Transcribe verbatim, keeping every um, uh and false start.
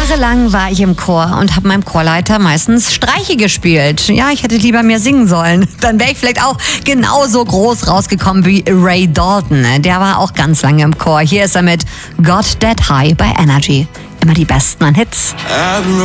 Jahrelang war ich im Chor und habe meinem Chorleiter meistens Streiche gespielt. Ja, ich hätte lieber mehr singen sollen. Dann wäre ich vielleicht auch genauso groß rausgekommen wie Ray Dalton. Der war auch ganz lange im Chor. Hier ist er mit Got That High bei Energy. Immer die besten an Hits.